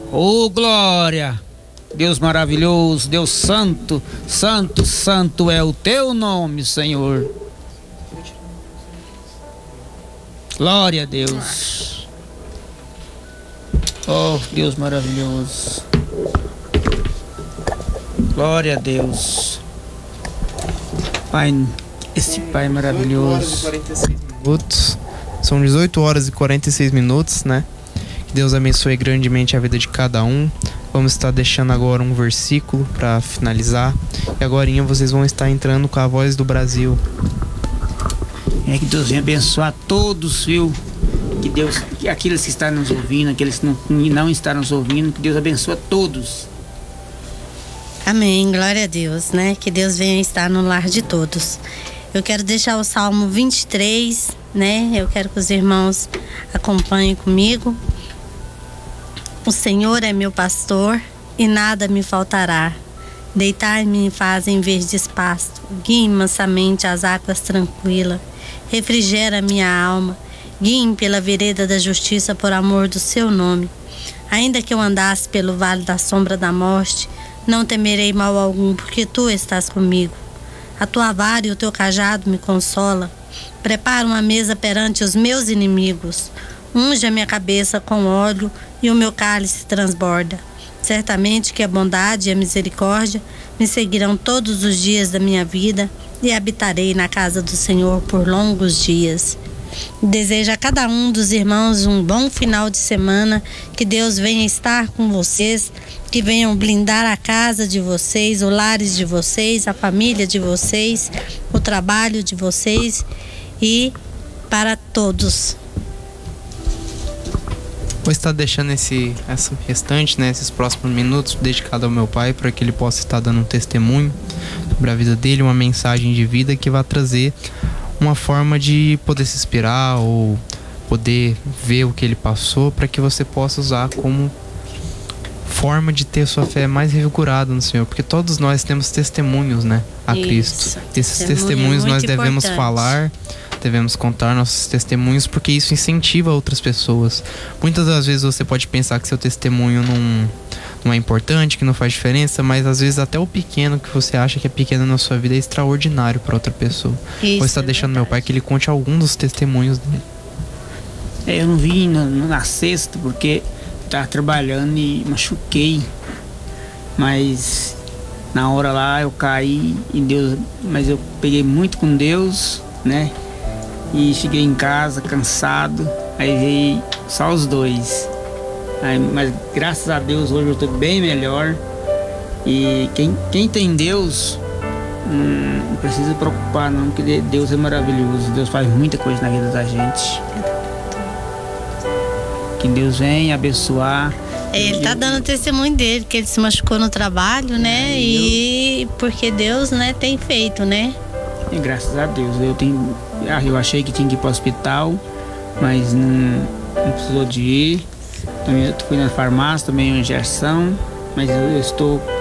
Ô, glória! Deus maravilhoso, Deus santo, santo, santo é o teu nome, Senhor. Glória a Deus. Oh, Deus maravilhoso. Glória a Deus. Pai, esse Pai maravilhoso. São 18 horas e 46 minutos, né? Que Deus abençoe grandemente a vida de cada um. Vamos estar deixando agora um versículo para finalizar. E agorinha vocês vão estar entrando com a Voz do Brasil. É que Deus venha abençoar todos, viu? Que Deus, que aqueles que estão nos ouvindo, aqueles que não estão nos ouvindo, que Deus abençoe todos. Amém, glória a Deus, né? Que Deus venha estar no lar de todos. Eu quero deixar o Salmo 23, né? Eu quero que os irmãos acompanhem comigo. O Senhor é meu pastor e nada me faltará. Deitar-me fazem verdes pasto, guie mansamente as águas tranquilas. Refrigera minha alma, guie pela vereda da justiça por amor do seu nome. Ainda que eu andasse pelo vale da sombra da morte, não temerei mal algum, porque tu estás comigo. A tua vara e o teu cajado me consola. Prepara uma mesa perante os meus inimigos. Unge a minha cabeça com óleo e o meu cálice transborda. Certamente que a bondade e a misericórdia me seguirão todos os dias da minha vida e habitarei na casa do Senhor por longos dias. Desejo a cada um dos irmãos um bom final de semana, que Deus venha estar com vocês, que venham blindar a casa de vocês, os lares de vocês, a família de vocês, o trabalho de vocês e para todos. Vou estar deixando essa restante, né, esses próximos minutos dedicado ao meu pai, para que ele possa estar dando um testemunho sobre a vida dele, uma mensagem de vida que vai trazer uma forma de poder se inspirar ou poder ver o que ele passou, para que você possa usar como forma de ter sua fé mais revigorada no Senhor, porque todos nós temos testemunhos, né, a Cristo. Esses testemunhos nós devemos falar, devemos contar nossos testemunhos, porque isso incentiva outras pessoas. Muitas das vezes você pode pensar que seu testemunho não é importante, que não faz diferença, mas às vezes até o pequeno que você acha que é pequeno na sua vida é extraordinário para outra pessoa. Vou estar deixando meu pai que ele conte algum dos testemunhos dele. Eu não vim na sexta porque estava trabalhando e machuquei, mas na hora lá eu caí e Deus, mas eu peguei muito com Deus, né? E cheguei em casa cansado, aí veio só os dois. Aí, mas graças a Deus hoje eu estou bem melhor. E quem tem Deus não precisa preocupar não, porque Deus é maravilhoso. Deus faz muita coisa na vida da gente. Que Deus venha abençoar. Ele tá dando testemunho dele, que ele se machucou no trabalho, né? E porque Deus, né, tem feito, né? E graças a Deus. Eu achei que tinha que ir para o hospital, mas não precisou de ir. Também eu fui na farmácia, tomei uma injeção, mas eu estou